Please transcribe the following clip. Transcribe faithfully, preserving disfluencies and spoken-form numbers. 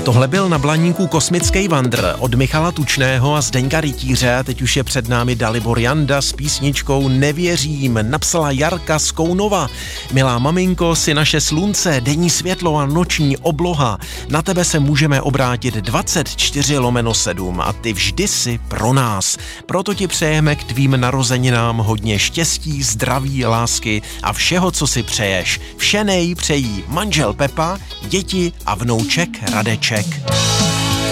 Tohle byl na Blaníku Kosmický vandr od Michala Tučného a Zdeňka Rytíře a teď už je před námi Dalibor Janda s písničkou Nevěřím, napsala Jarka z Kounova. Milá maminko, si naše slunce, denní světlo a noční obloha. Na tebe se můžeme obrátit dvacet čtyři lomeno sedm a ty vždy si pro nás. Proto ti přejeme k tvým narozeninám hodně štěstí, zdraví, lásky a všeho, co si přeješ. Vše nej přejí manžel Pepa, děti a vnouček Radeček.